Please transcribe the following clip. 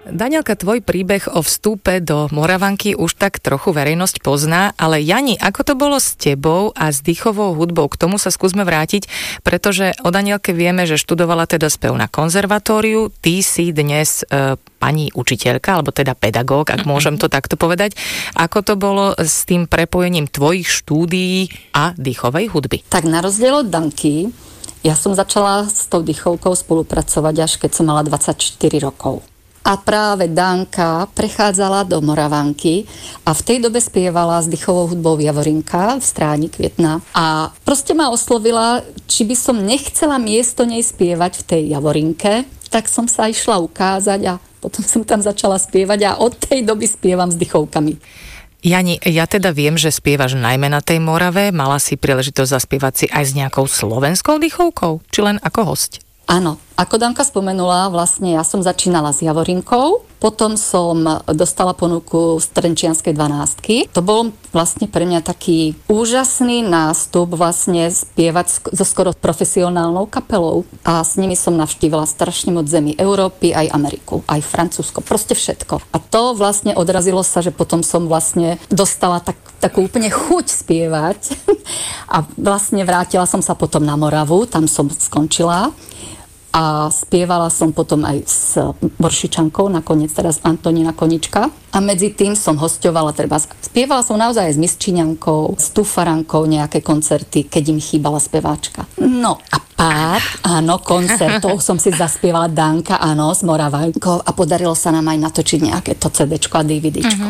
Danielka, tvoj príbeh o vstupe do Moravanky už tak trochu verejnosť pozná, ale Jani, ako to bolo s tebou a s dýchovou hudbou? K tomu sa skúsme vrátiť, pretože o Danielke vieme, že študovala teda spev na konzervatóriu, ty si dnes pani učiteľka, alebo teda pedagóg, ak môžem to takto povedať. Ako to bolo s tým prepojením tvojich štúdií a dýchovej hudby? Tak na rozdiel od Danky, ja som začala s tou dýchovkou spolupracovať až keď som mala 24 rokov. A práve Danka prechádzala do Moravanky a v tej dobe spievala s dýchovou hudbou Javorinka v Stráni Kvietna. A proste ma oslovila, či by som nechcela miesto nej spievať v tej Javorinke, tak som sa išla ukázať a potom som tam začala spievať a od tej doby spievam s dýchovkami. Jani, ja teda viem, že spievaš najmä na tej Morave. Mala si príležitosť zaspievať si aj s nejakou slovenskou dýchovkou? Či len ako hosť? Áno, ako Danka spomenula, vlastne ja som začínala s Javorinkou, potom som dostala ponuku z Trenčianskej 12. To bol vlastne pre mňa taký úžasný nástup vlastne spievať so skoro profesionálnou kapelou a s nimi som navštívila strašne moc zemí Európy, aj Ameriku, aj Francúzsko, proste všetko. A to vlastne odrazilo sa, že potom som vlastne dostala takú úplne chuť spievať a vlastne vrátila som sa potom na Moravu, tam som skončila. A spievala som potom aj s Boršičankou, nakoniec teraz Antonína Konička. A medzi tým som hosťovala, spievala som naozaj aj s Misčiňankou, s Tufarankou nejaké koncerty, keď im chýbala speváčka. No a pár, áno, koncertov som si zaspievala Danka, áno, s Moravankou a podarilo sa nám aj natočiť nejaké to CDčko a DVDčko.